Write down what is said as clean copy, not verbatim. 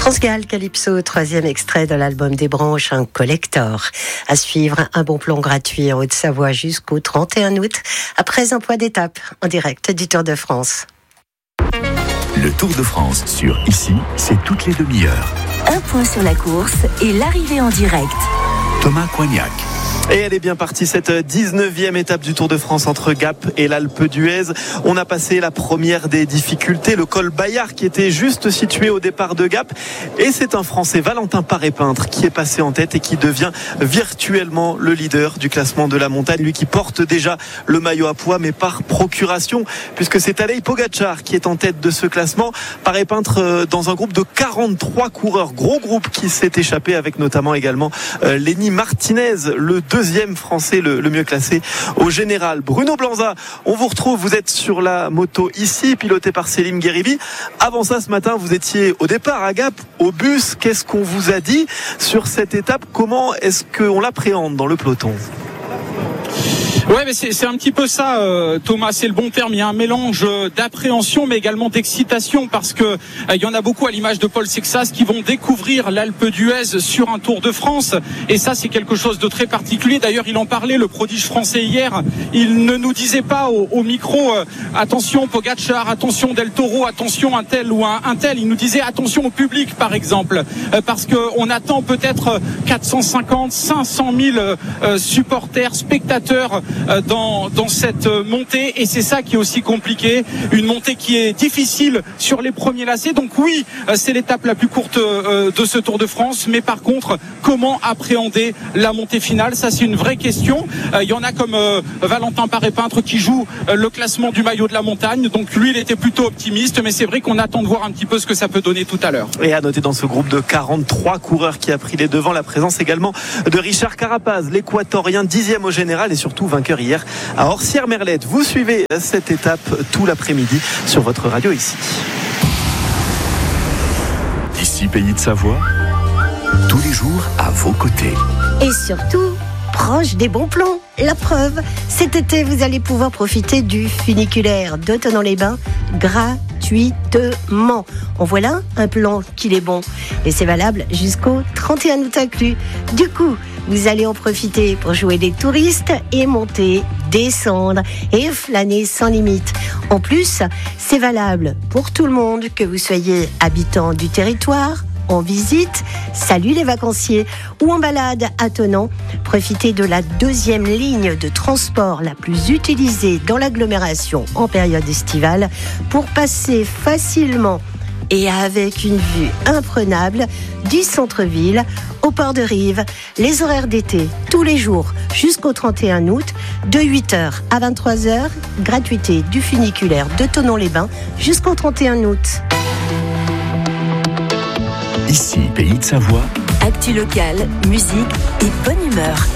France Gall, Calypso, troisième extrait de l'album des Branches, un collector. À suivre, un bon plan gratuit en Haute-Savoie jusqu'au 31 août, après un point d'étape en direct du Tour de France. Le Tour de France sur Ici, c'est toutes les demi-heures. Un point sur la course et l'arrivée en direct. Thomas Coignac. Et elle est bien partie, cette 19e étape du Tour de France entre Gap et l'Alpe d'Huez. On a passé la première des difficultés, le col Bayard qui était juste situé au départ de Gap. Et c'est un Français, Valentin Paré-Peintre, qui est passé en tête et qui devient virtuellement le leader du classement de la montagne. Lui qui porte déjà le maillot à pois, mais par procuration, puisque c'est Tadej Pogačar qui est en tête de ce classement. Paré-Peintre dans un groupe de 43 coureurs, gros groupe qui s'est échappé avec notamment également Lenny Martinez, le deuxième Français le mieux classé au général. Bruno Blanza, on vous retrouve, vous êtes sur la moto ici, pilotée par Selim Gueribi. Avant ça, ce matin, vous étiez au départ à Gap, au bus. Qu'est-ce qu'on vous a dit sur cette étape? Comment est-ce qu'on l'appréhende dans le peloton? Ouais, mais c'est un petit peu ça, Thomas, c'est le bon terme. Il y a un mélange d'appréhension, mais également d'excitation, parce que il y en a beaucoup à l'image de Paul Sexas qui vont découvrir l'Alpe d'Huez sur un Tour de France. Et ça, c'est quelque chose de très particulier. D'ailleurs, il en parlait, le prodige français hier. Il ne nous disait pas au micro, attention Pogačar, attention Del Toro, attention un tel ou un tel. Il nous disait attention au public, par exemple, parce que on attend peut-être 450, 500 000 supporters, spectateurs dans cette montée, et c'est ça qui est aussi compliqué, une montée qui est difficile sur les premiers lacets. Donc oui, c'est l'étape la plus courte de ce Tour de France, mais par contre, comment appréhender la montée finale? Ça, c'est une vraie question. Il y en a comme Valentin Paré-Peintre qui joue le classement du maillot de la montagne, donc lui, il était plutôt optimiste, mais c'est vrai qu'on attend de voir un petit peu ce que ça peut donner tout à l'heure. Et à noter dans ce groupe de 43 coureurs qui a pris les devants, la présence également de Richard Carapaz, l'équatorien 10e au général et surtout vainqueur hier à Orsières-Merlette. Vous suivez cette étape tout l'après-midi sur votre radio ici. Ici, Pays de Savoie, tous les jours à vos côtés. Et surtout, proche des bons plans. La preuve, cet été, vous allez pouvoir profiter du funiculaire de Thonon-les-Bains gratuitement. En voilà un plan qu'il est bon. Et c'est valable jusqu'au 31 août inclus. Du coup, vous allez en profiter pour jouer les touristes et monter, descendre et flâner sans limite. En plus, c'est valable pour tout le monde, que vous soyez habitant du territoire, en visite, salut les vacanciers, ou en balade à Thonon. Profitez de la deuxième ligne de transport la plus utilisée dans l'agglomération en période estivale pour passer facilement et avec une vue imprenable du centre-ville au port de Rive. Les horaires d'été, tous les jours jusqu'au 31 août, de 8h à 23h, gratuité du funiculaire de Thonon-les-Bains jusqu'au 31 août. Ici, Pays de Savoie. Actu locale, musique et bonne humeur.